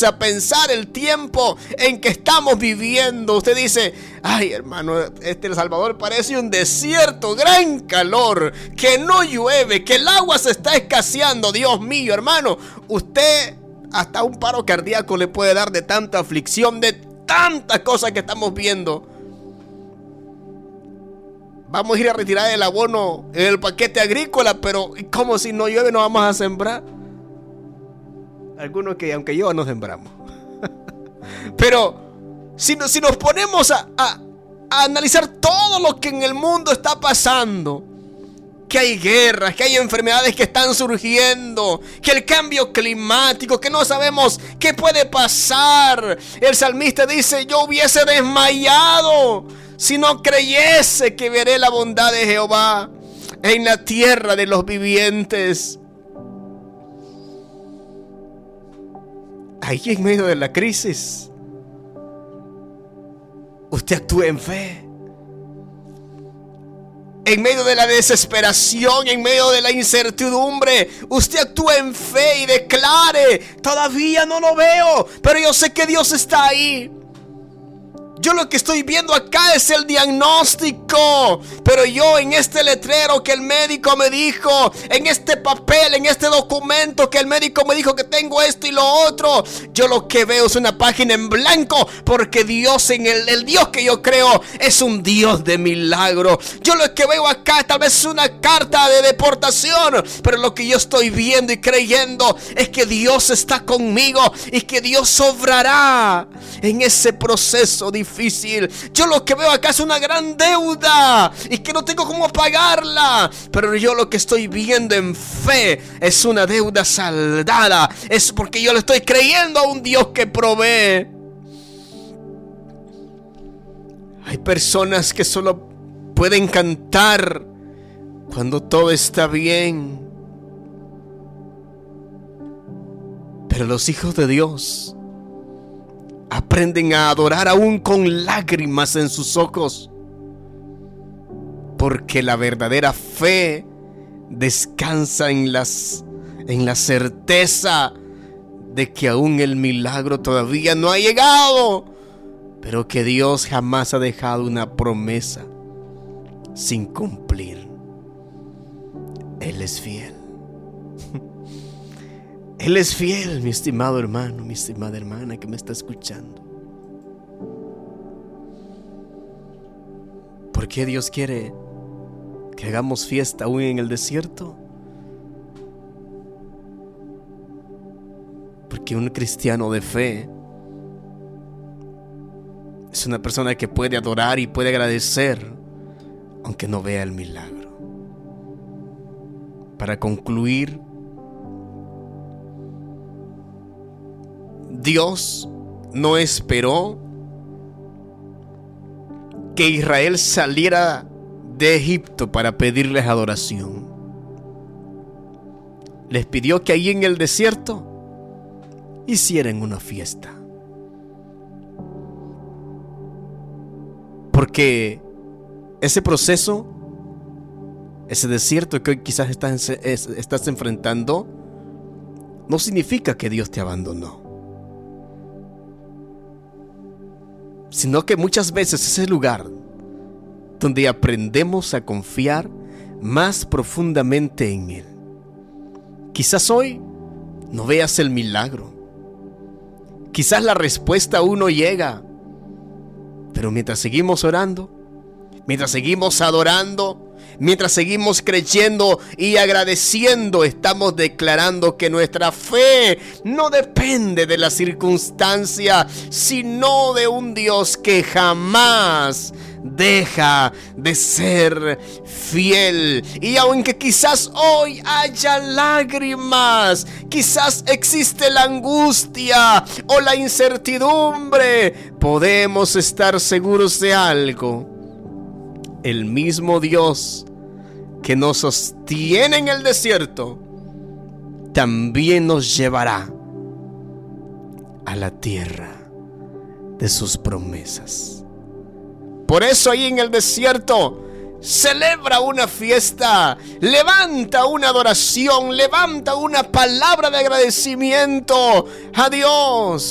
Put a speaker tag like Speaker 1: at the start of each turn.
Speaker 1: ponemos a pensar el tiempo en que estamos viviendo, usted dice: ay, hermano, El Salvador parece un desierto, gran calor, que no llueve, que el agua se está escaseando. Dios mío, hermano, usted hasta un paro cardíaco le puede dar de tanta aflicción, de tantas cosas que estamos viendo. Vamos a ir a retirar el abono en el paquete agrícola, pero ¿cómo si no llueve no vamos a sembrar? Algunos que aunque llueva no sembramos. Pero si nos ponemos a analizar todo lo que en el mundo está pasando, que hay guerras, que hay enfermedades que están surgiendo, que el cambio climático, que no sabemos qué puede pasar. El salmista dice: yo hubiese desmayado si no creyese que veré la bondad de Jehová en la tierra de los vivientes. Ahí en medio de la crisis, usted actúa en fe. En medio de la desesperación, en medio de la incertidumbre, usted actúa en fe y declare: todavía no lo veo, pero yo sé que Dios está ahí. Yo lo que estoy viendo acá es el diagnóstico, pero yo en este letrero que el médico me dijo, en este papel, en este documento que el médico me dijo que tengo esto y lo otro, yo lo que veo es una página en blanco, porque Dios, en el Dios que yo creo, es un Dios de milagro. Yo lo que veo acá tal vez es una carta de deportación, pero lo que yo estoy viendo y creyendo es que Dios está conmigo y que Dios obrará en ese proceso difícil. Yo lo que veo acá es una gran deuda y que no tengo cómo pagarla, pero yo lo que estoy viendo en fe es una deuda saldada. Es porque yo le estoy creyendo a un Dios que provee. Hay personas que solo pueden cantar cuando todo está bien, pero los hijos de Dios aprenden a adorar aún con lágrimas en sus ojos, porque la verdadera fe descansa en la certeza de que aún el milagro todavía no ha llegado, pero que Dios jamás ha dejado una promesa sin cumplir. Él es fiel. Él es fiel, mi estimado hermano, mi estimada hermana que me está escuchando. ¿Por qué Dios quiere que hagamos fiesta aún en el desierto? Porque un cristiano de fe es una persona que puede adorar y puede agradecer aunque no vea el milagro. Para concluir, Dios no esperó que Israel saliera de Egipto para pedirles adoración. Les pidió que allí en el desierto hicieran una fiesta. Porque ese proceso, ese desierto que hoy quizás estás enfrentando, no significa que Dios te abandonó, sino que muchas veces es el lugar donde aprendemos a confiar más profundamente en Él. Quizás hoy no veas el milagro, quizás la respuesta aún no llega, pero mientras seguimos orando, mientras seguimos adorando, mientras seguimos creyendo y agradeciendo, estamos declarando que nuestra fe no depende de la circunstancia, sino de un Dios que jamás deja de ser fiel. Y aunque quizás hoy haya lágrimas, quizás existe la angustia o la incertidumbre, podemos estar seguros de algo: el mismo Dios que nos sostiene en el desierto también nos llevará a la tierra de sus promesas. Por eso ahí en el desierto celebra una fiesta, levanta una adoración, levanta una palabra de agradecimiento a Dios.